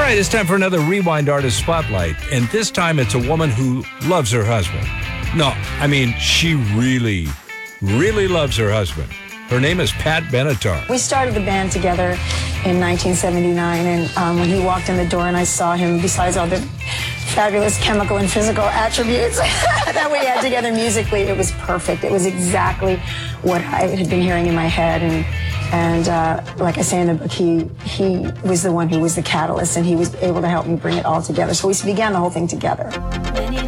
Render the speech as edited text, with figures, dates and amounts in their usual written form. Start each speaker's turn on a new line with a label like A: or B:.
A: right, it's time for another Rewind Artist Spotlight. And this time it's a woman who loves her husband. No, I mean, she really, really loves her husband. Her name is Pat Benatar.
B: We started the band together in 1979, and when he walked in the door and I saw him, besides all the fabulous chemical and physical attributes that we had together musically, it was perfect. It was exactly what I had been hearing in my head, and like I say in the book, he was the one who was the catalyst, and he was able to help me bring it all together. So we began the whole thing together.